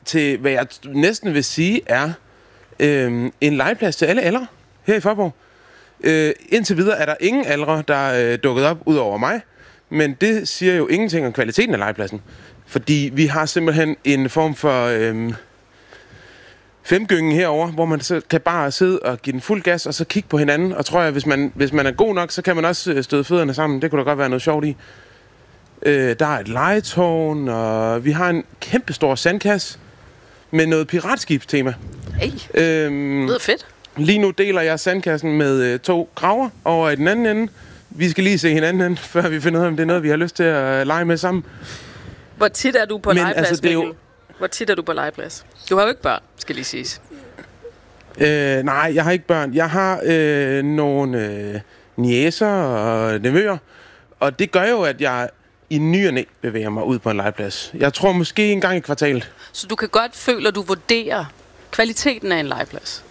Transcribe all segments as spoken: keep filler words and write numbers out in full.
til, hvad jeg næsten vil sige, er øh, en legeplads til alle aldre her i Faaborg. Øh, indtil videre er der ingen aldre, der er øh, dukket op ud over mig, men det siger jo ingenting om kvaliteten af legepladsen. Fordi vi har simpelthen en form for øh, femgyngen herover, hvor man så kan bare sidde og give den fuld gas, og så kigge på hinanden. Og tror jeg, hvis man, hvis man er god nok, så kan man også støde fødderne sammen. Det kunne da godt være noget sjovt i. Øh, der er et legetårn, og vi har en kæmpe stor sandkasse med noget piratskibstema. Hey, øhm, det er fedt. Lige nu deler jeg sandkassen med øh, to graver over i den anden ende. Vi skal lige se hinanden, før vi finder ud af, om det er noget, vi har lyst til at lege med sammen. Hvor tit er du på legeplads, altså, det er jo... Hvor tit er du på legeplads? Du har jo ikke børn, skal lige siges. Øh, nej, jeg har ikke børn. Jeg har øh, nogle øh, niecer og nevøer, og det gør jo, at jeg i ny og næ bevæger mig ud på en legeplads. Jeg tror måske en gang i kvartalet. Så du kan godt føle, at du vurderer kvaliteten af en legeplads?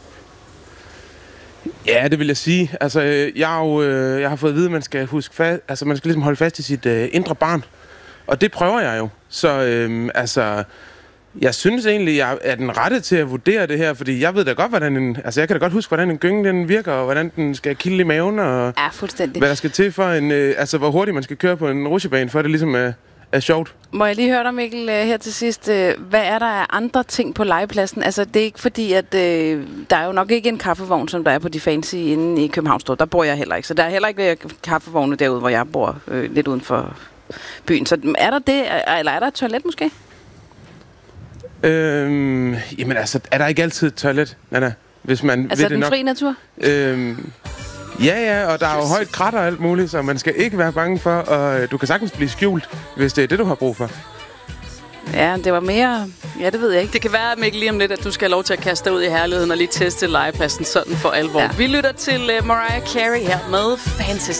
Ja, det vil jeg sige. Altså, jeg, er jo, øh, jeg har fået at vide, at man skal huske fast, altså man skal ligesom holde fast i sit øh, indre barn. Og det prøver jeg jo. Så øh, altså, jeg synes egentlig, jeg er den rette til at vurdere det her, fordi jeg ved da godt, hvordan en, altså jeg kan da godt huske, hvordan en gynge den virker, og hvordan den skal kilde i maven, og ja, fuldstændig. Hvad der skal til for en, øh, altså hvor hurtigt man skal køre på en rutsjebane, for det ligesom er, er sjovt. Må jeg lige høre dig, Mikkel, her til sidst. Hvad er der af andre ting på legepladsen? Altså, det er ikke fordi, at øh, der er jo nok ikke en kaffevogn, som der er på de fancy inde i Københavns. Der bor jeg heller ikke. Så der er heller ikke kaffevogne derude, hvor jeg bor, øh, lidt uden for byen. Så er der det, eller er der et toilet måske? Øhm, jamen altså, er der ikke altid et toilet, Nana? Hvis man altså ved den det nok. Fri natur? Øhm, ja, ja, og der er jo højt krat og alt muligt, så man skal ikke være bange for, og du kan sagtens blive skjult, hvis det er det, du har brug for. Ja, det var mere... Ja, det ved jeg ikke. Det kan være, Mikkel, lige om lidt, at du skal have lov til at kaste dig ud i herligheden og lige teste legepladsen sådan for alvor. Ja. Vi lytter til uh, Mariah Carey her med Fantasy.